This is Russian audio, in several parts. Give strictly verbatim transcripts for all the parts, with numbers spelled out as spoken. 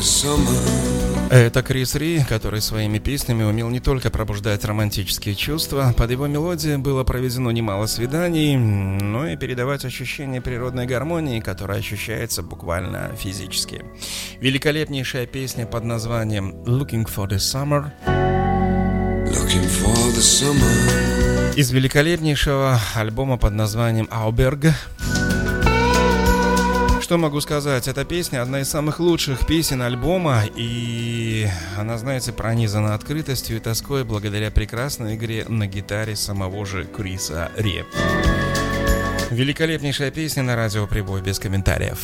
Это Крис Ри, который своими песнями умел не только пробуждать романтические чувства, под его мелодией было проведено немало свиданий, но и передавать ощущение природной гармонии, которая ощущается буквально физически. Великолепнейшая песня под названием «Looking for the Summer» Looking for the summer. Из великолепнейшего альбома под названием «Auberg». Что могу сказать? Эта песня одна из самых лучших песен альбома, и она, знаете, пронизана открытостью и тоской благодаря прекрасной игре на гитаре самого же Криса Ри. Великолепнейшая песня на радио «Прибой» без комментариев.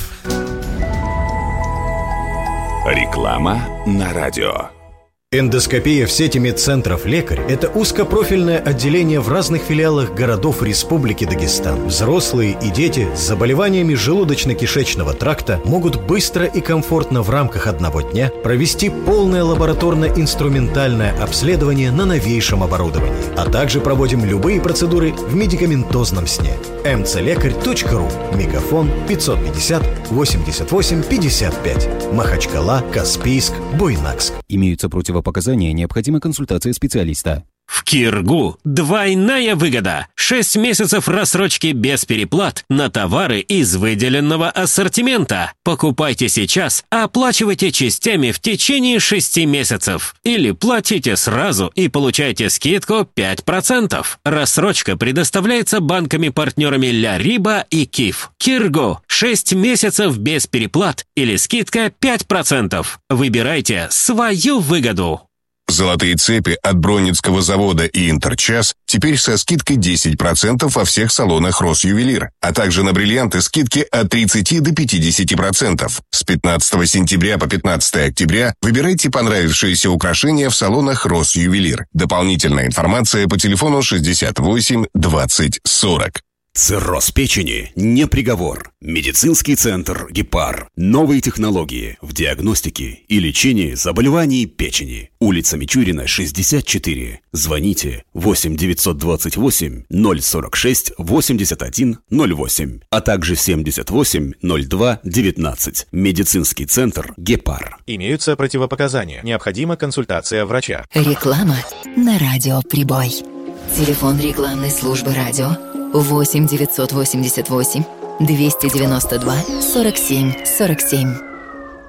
Реклама на радио. Эндоскопия в сети медцентров «Лекарь» – это узкопрофильное отделение в разных филиалах городов Республики Дагестан. Взрослые и дети с заболеваниями желудочно-кишечного тракта могут быстро и комфортно в рамках одного дня провести полное лабораторно-инструментальное обследование на новейшем оборудовании. А также проводим любые процедуры в медикаментозном сне. эм цэ лекарь точка ру. Мегафон пятьсот пятьдесят восемьдесят восемь пятьдесят пять. Махачкала, Каспийск, Буйнакск. Имеются противопоказания, необходима консультация специалиста. В Киргу двойная выгода. шесть месяцев рассрочки без переплат на товары из выделенного ассортимента. Покупайте сейчас, а оплачивайте частями в течение шести месяцев. Или платите сразу и получайте скидку пять процентов. Рассрочка предоставляется банками-партнерами Ля Риба и Киф. Киргу. шесть месяцев без переплат или скидка пять процентов. Выбирайте свою выгоду. Золотые цепи от Бронницкого завода и Интерчас теперь со скидкой десять процентов во всех салонах Росювелир, а также на бриллианты скидки от тридцати до пятидесяти процентов. С пятнадцатого сентября по пятнадцатое октября выбирайте понравившиеся украшения в салонах Росювелир. Дополнительная информация по телефону шестьдесят восемь двадцать сорок. Цирроз печени не приговор. Медицинский центр «Гепар». Новые технологии в диагностике и лечении заболеваний печени. Улица Мичурина, шестьдесят четыре. Звоните восемь девятьсот двадцать восемь ноль сорок шесть восемьдесят один ноль восемь, а также семьдесят восемь ноль два девятнадцать. Медицинский центр «Гепар». Имеются противопоказания. Необходима консультация врача. Реклама на радио «Прибой». Телефон рекламной службы радио восемь девятьсот восемьдесят восемь двести девяносто два сорок семь сорок семь.